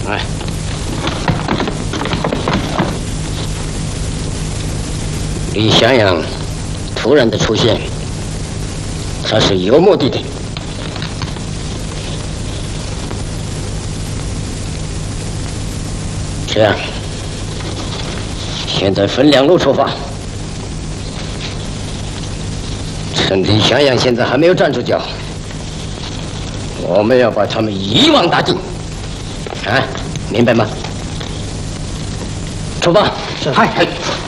哎，李翔阳突然的出现，他是有目的的。这样，现在分两路出发。趁李翔阳现在还没有站住脚，我们要把他们一网打尽。啊，明白吗？出发！ 是。嗨。